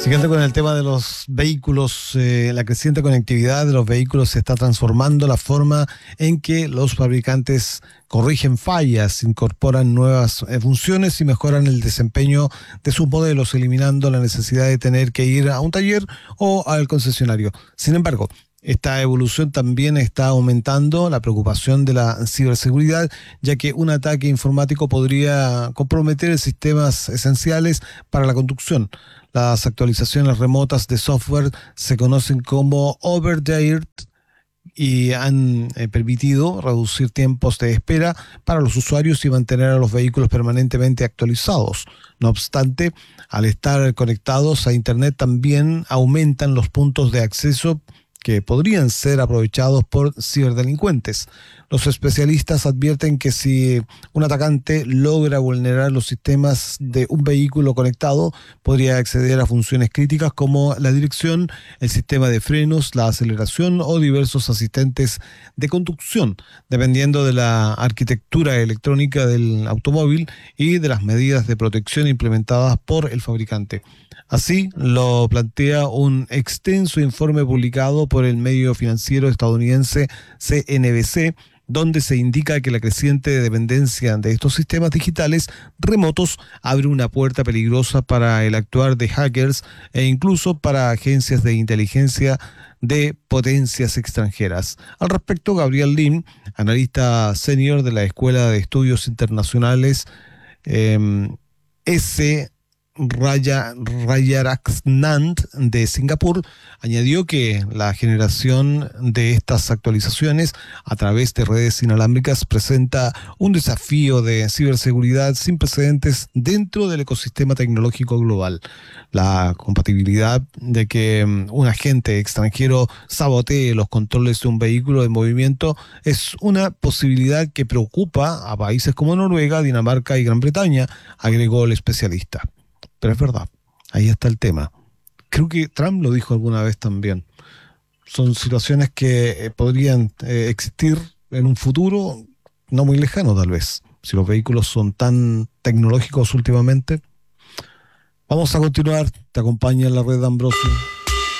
Siguiendo con el tema de los vehículos, la creciente conectividad de los vehículos está transformando la forma en que los fabricantes corrigen fallas, incorporan nuevas funciones y mejoran el desempeño de sus modelos, eliminando la necesidad de tener que ir a un taller o al concesionario. Sin embargo, esta evolución también está aumentando la preocupación de la ciberseguridad, ya que un ataque informático podría comprometer sistemas esenciales para la conducción. Las actualizaciones remotas de software se conocen como over-the-air y han permitido reducir tiempos de espera para los usuarios y mantener a los vehículos permanentemente actualizados. No obstante, al estar conectados a Internet también aumentan los puntos de acceso que podrían ser aprovechados por ciberdelincuentes. Los especialistas advierten que si un atacante logra vulnerar los sistemas de un vehículo conectado, podría acceder a funciones críticas como la dirección, el sistema de frenos, la aceleración o diversos asistentes de conducción, dependiendo de la arquitectura electrónica del automóvil y de las medidas de protección implementadas por el fabricante. Así lo plantea un extenso informe publicado por el medio financiero estadounidense CNBC, donde se indica que la creciente dependencia de estos sistemas digitales remotos abre una puerta peligrosa para el actuar de hackers e incluso para agencias de inteligencia de potencias extranjeras. Al respecto, Gabriel Lim, analista senior de la Escuela de Estudios Internacionales Rajaratnam de Singapur, añadió que la generación de estas actualizaciones a través de redes inalámbricas presenta un desafío de ciberseguridad sin precedentes dentro del ecosistema tecnológico global. La compatibilidad de que un agente extranjero sabotee los controles de un vehículo en movimiento es una posibilidad que preocupa a países como Noruega, Dinamarca y Gran Bretaña, agregó el especialista. Pero es verdad, ahí está el tema. Creo que Trump lo dijo alguna vez también. Son situaciones que podrían existir en un futuro no muy lejano, tal vez, si los vehículos son tan tecnológicos últimamente. Vamos a continuar. Te acompaña en la red Ambrosio.